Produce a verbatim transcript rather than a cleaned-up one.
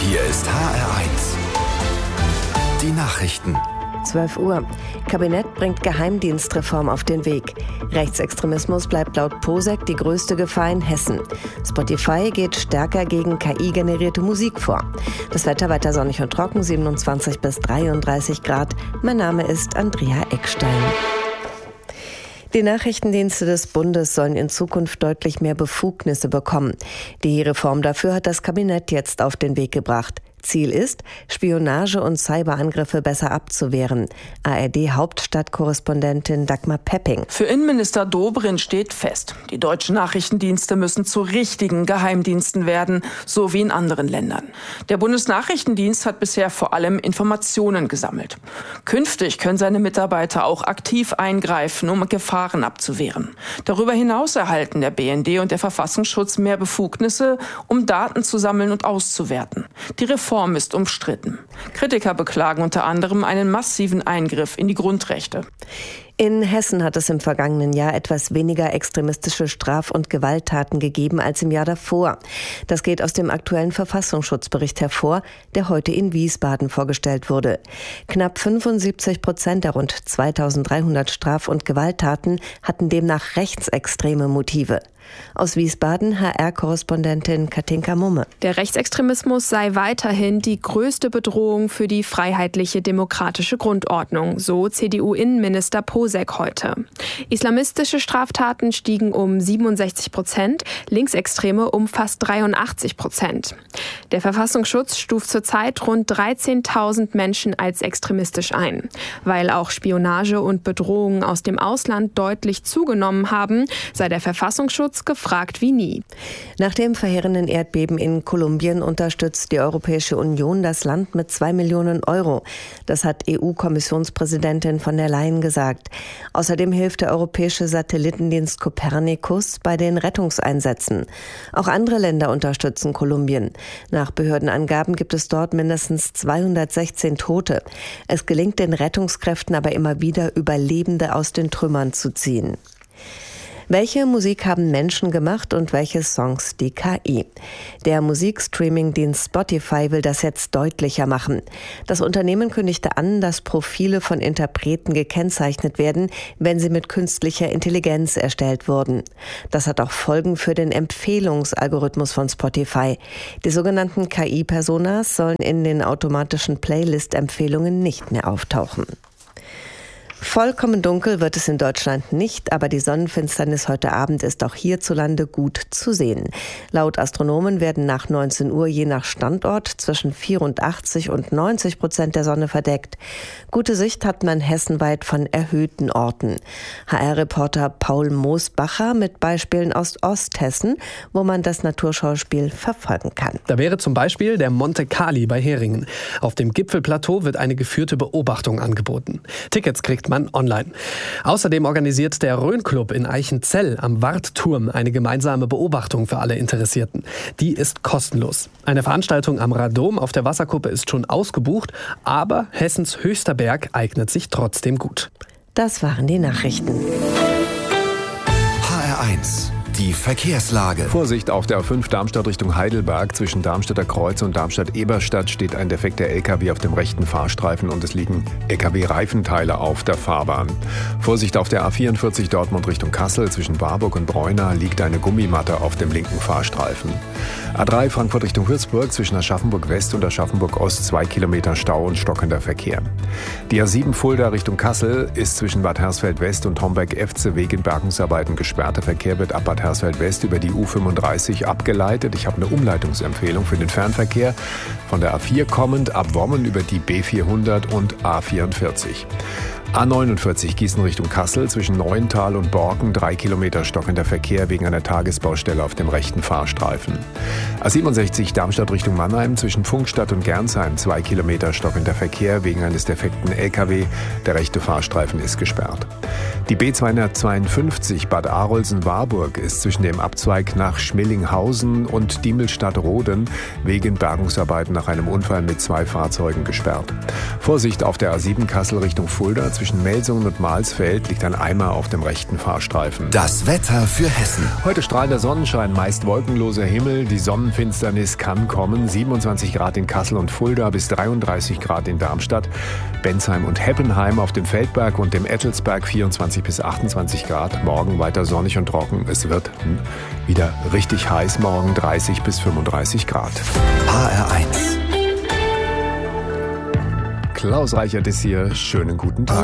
Hier ist H R eins. Die Nachrichten. zwölf Uhr. Kabinett bringt Geheimdienstreform auf den Weg. Rechtsextremismus bleibt laut Posek die größte Gefahr in Hessen. Spotify geht stärker gegen K I-generierte Musik vor. Das Wetter weiter sonnig und trocken, siebenundzwanzig bis dreiunddreißig Grad. Mein Name ist Andrea Eckstein. Die Nachrichtendienste des Bundes sollen in Zukunft deutlich mehr Befugnisse bekommen. Die Reform dafür hat das Kabinett jetzt auf den Weg gebracht. Ziel ist, Spionage- und Cyberangriffe besser abzuwehren. A R D-Hauptstadtkorrespondentin Dagmar Pepping. Für Innenminister Dobrindt steht fest, die deutschen Nachrichtendienste müssen zu richtigen Geheimdiensten werden, so wie in anderen Ländern. Der Bundesnachrichtendienst hat bisher vor allem Informationen gesammelt. Künftig können seine Mitarbeiter auch aktiv eingreifen, um Gefahren abzuwehren. Darüber hinaus erhalten der B N D und der Verfassungsschutz mehr Befugnisse, um Daten zu sammeln und auszuwerten. Die Reform ist umstritten. Kritiker beklagen unter anderem einen massiven Eingriff in die Grundrechte. In Hessen hat es im vergangenen Jahr etwas weniger extremistische Straf- und Gewalttaten gegeben als im Jahr davor. Das geht aus dem aktuellen Verfassungsschutzbericht hervor, der heute in Wiesbaden vorgestellt wurde. Knapp fünfundsiebzig Prozent der rund zweitausenddreihundert Straf- und Gewalttaten hatten demnach rechtsextreme Motive. Aus Wiesbaden H R-Korrespondentin Katinka Mumme. Der Rechtsextremismus sei weiterhin die größte Bedrohung für die freiheitliche demokratische Grundordnung, so C D U-Innenminister Posek heute. Islamistische Straftaten stiegen um siebenundsechzig Prozent, Linksextreme um fast dreiundachtzig Prozent. Der Verfassungsschutz stuft zurzeit rund dreizehntausend Menschen als extremistisch ein. Weil auch Spionage und Bedrohungen aus dem Ausland deutlich zugenommen haben, sei der Verfassungsschutz gefragt wie nie. Nach dem verheerenden Erdbeben in Kolumbien unterstützt die Europäische Union das Land mit zwei Millionen Euro. Das hat E U-Kommissionspräsidentin von der Leyen gesagt. Außerdem hilft der europäische Satellitendienst Copernicus bei den Rettungseinsätzen. Auch andere Länder unterstützen Kolumbien. Nach Behördenangaben gibt es dort mindestens zweihundertsechzehn Tote. Es gelingt den Rettungskräften aber immer wieder, Überlebende aus den Trümmern zu ziehen. Welche Musik haben Menschen gemacht und welche Songs die K I? Der Musikstreaming-Dienst Spotify will das jetzt deutlicher machen. Das Unternehmen kündigte an, dass Profile von Interpreten gekennzeichnet werden, wenn sie mit künstlicher Intelligenz erstellt wurden. Das hat auch Folgen für den Empfehlungsalgorithmus von Spotify. Die sogenannten K I-Personas sollen in den automatischen Playlist-Empfehlungen nicht mehr auftauchen. Vollkommen dunkel wird es in Deutschland nicht, aber die Sonnenfinsternis heute Abend ist auch hierzulande gut zu sehen. Laut Astronomen werden nach neunzehn Uhr je nach Standort zwischen vierundachtzig und neunzig Prozent der Sonne verdeckt. Gute Sicht hat man hessenweit von erhöhten Orten. H R-Reporter Paul Moosbacher mit Beispielen aus Osthessen, wo man das Naturschauspiel verfolgen kann. Da wäre zum Beispiel der Monte Cali bei Heringen. Auf dem Gipfelplateau wird eine geführte Beobachtung angeboten. Tickets kriegt man online. Außerdem organisiert der Rhön-Club in Eichenzell am Wartturm eine gemeinsame Beobachtung für alle Interessierten. Die ist kostenlos. Eine Veranstaltung am Radom auf der Wasserkuppe ist schon ausgebucht, aber Hessens höchster Berg eignet sich trotzdem gut. Das waren die Nachrichten. H R eins. Die Verkehrslage. Vorsicht auf der A fünf Darmstadt Richtung Heidelberg. Zwischen Darmstädter Kreuz und Darmstadt-Eberstadt steht ein defekter L K W auf dem rechten Fahrstreifen und es liegen L K W-Reifenteile auf der Fahrbahn. Vorsicht auf der A vierundvierzig Dortmund Richtung Kassel. Zwischen Warburg und Breuna liegt eine Gummimatte auf dem linken Fahrstreifen. A drei Frankfurt Richtung Würzburg. Zwischen Aschaffenburg West und Aschaffenburg Ost zwei Kilometer Stau und stockender Verkehr. Die A sieben Fulda Richtung Kassel ist zwischen Bad Hersfeld West und Homberg-Efze wegen Bergungsarbeiten gesperrt. Der Verkehr wird ab Bad Hersfeld West über die U fünfunddreißig abgeleitet. Ich habe eine Umleitungsempfehlung für den Fernverkehr. Von der A vier kommend ab Wommen über die B vierhundert und A vierundvierzig. A neunundvierzig Gießen Richtung Kassel zwischen Neuental und Borken drei Kilometer stockender Verkehr wegen einer Tagesbaustelle auf dem rechten Fahrstreifen. A siebenundsechzig Darmstadt Richtung Mannheim zwischen Pfungstadt und Gernsheim zwei Kilometer stockender Verkehr wegen eines defekten L K W. Der rechte Fahrstreifen ist gesperrt. Die B zweihundertzweiundfünfzig Bad Arolsen-Warburg ist zwischen dem Abzweig nach Schmellinghausen und Diemelstadt-Roden wegen Bergungsarbeiten nach einem Unfall mit zwei Fahrzeugen gesperrt. Vorsicht auf der A sieben Kassel Richtung Fulda zwischen zwischen Melsungen und Mahlsfeld liegt ein Eimer auf dem rechten Fahrstreifen. Das Wetter für Hessen. Heute strahlender Sonnenschein, meist wolkenloser Himmel. Die Sonnenfinsternis kann kommen. siebenundzwanzig Grad in Kassel und Fulda bis dreiunddreißig Grad in Darmstadt. Bensheim und Heppenheim auf dem Feldberg und dem Ettelsberg vierundzwanzig bis achtundzwanzig Grad. Morgen weiter sonnig und trocken. Es wird wieder richtig heiß. Morgen dreißig bis fünfunddreißig Grad. H R eins. Klaus Reichert ist hier. Schönen guten Tag.